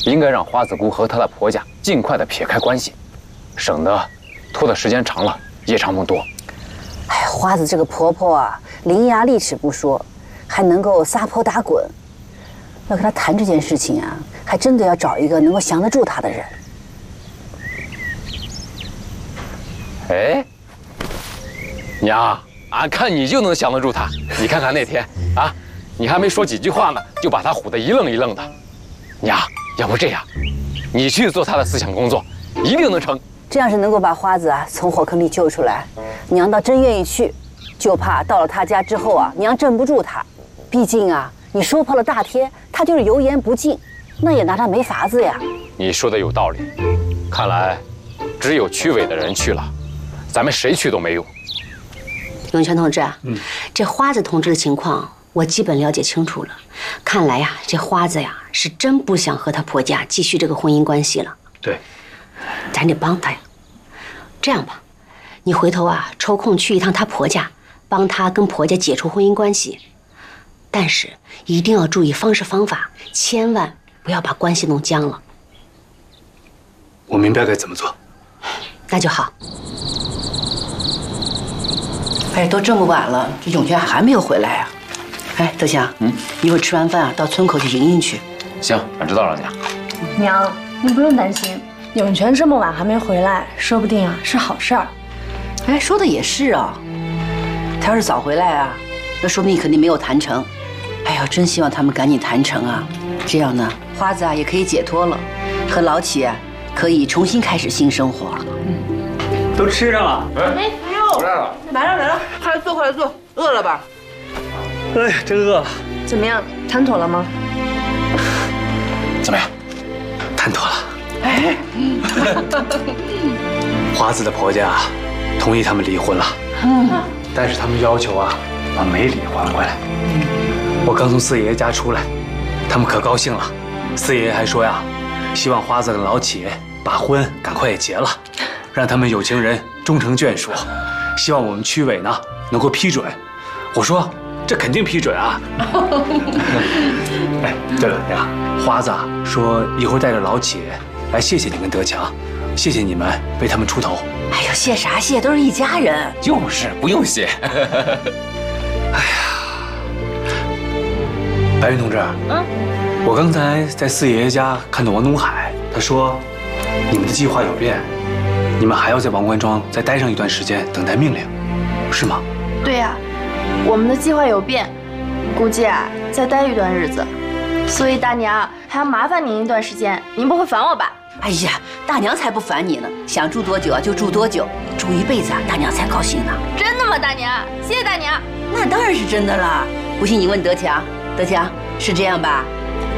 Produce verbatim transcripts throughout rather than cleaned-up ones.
应该让花子姑和她的婆家尽快的撇开关系，省得拖的时间长了，夜长梦多。 哎，花子这个婆婆啊，伶牙俐齿不说，还能够撒泼打滚。要跟她谈这件事情啊，还真的要找一个能够降得住她的人。 哎，娘，俺看你就能降得住她。你看看那天啊，你还没说几句话呢，就把她唬得一愣一愣的。娘，要不这样，你去做她的思想工作，一定能成。 这样是能够把花子啊从火坑里救出来。娘倒真愿意去，就怕到了她家之后啊，娘镇不住她。毕竟啊，你说破了大天，她就是油盐不进，那也拿她没法子呀。 你说的有道理，看来只有区委的人去了。咱们谁去都没用。 永泉同志，嗯，这花子同志的情况我基本了解清楚了。看来呀，这花子呀是真不想和她婆家继续这个婚姻关系了。 对， 咱得帮她呀。这样吧，你回头啊抽空去一趟她婆家，帮她跟婆家解除婚姻关系。但是一定要注意方式方法，千万不要把关系弄僵了。 我明白该怎么做。 那就好。 哎，都这么晚了，这永泉还没有回来啊！哎，德祥，嗯，一会儿吃完饭啊，到村口去迎迎去。 行，俺知道了，娘。 娘，你不用担心，永泉这么晚还没回来，说不定啊是好事儿。 哎，说的也是啊，他要是早回来啊，那说明肯定没有谈成。哎呀，真希望他们赶紧谈成啊，这样呢，花子啊也可以解脱了，和老启啊可以重新开始新生活。 嗯，都吃上了。 哎，不用，来了，来了来了，快来坐，快来坐，饿了吧？ 哎呀，真饿了。 怎么样，谈妥了吗？ 怎么样？ 谈妥了。哎，花子的婆家同意他们离婚了，嗯，但是他们要求啊，把梅里还回来。我刚从四爷爷家出来，他们可高兴了。四爷爷还说呀，希望花子跟老启把婚赶快也结了，让他们有情人终成眷属。希望我们区委呢能够批准。我说这肯定批准啊。哎，对了呀，花子啊说一会儿带着老启来谢谢你跟德强，谢谢你们为他们出头。 哎呦，谢啥谢，都是一家人。 就是不用谢。 哎呀，白云同志，嗯，我刚才在四爷爷家看到王东海，他说你们的计划有变，你们还要在王官庄再待上一段时间，等待命令，是吗？ 对呀，我们的计划有变，估计啊再待一段日子，所以大娘还要麻烦您一段时间，您不会烦我吧？ 哎呀，大娘才不烦你呢，想住多久啊就住多久，住一辈子啊，大娘才高兴呢。 真的吗，大娘？谢谢大娘。 那当然是真的啦，不信你问德强，德强是这样吧？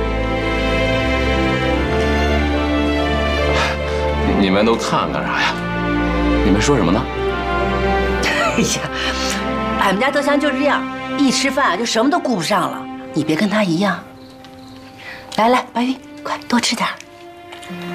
你们都看干啥呀？你们说什么呢？ 哎呀，俺们家德强就是这样，一吃饭啊就什么都顾不上了。你别跟他一样。来来，白云，快多吃点。